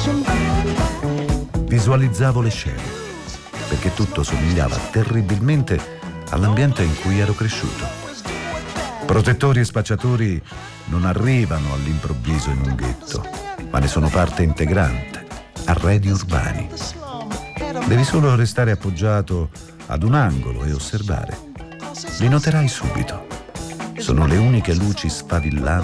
Visualizzavo le scene, perché tutto somigliava terribilmente all'ambiente in cui ero cresciuto. Protettori e spacciatori non arrivano all'improvviso in un ghetto, ma ne sono parte integrante, arredi urbani. Devi solo restare appoggiato ad un angolo e osservare. Li noterai subito. Sono le uniche luci sfavillanti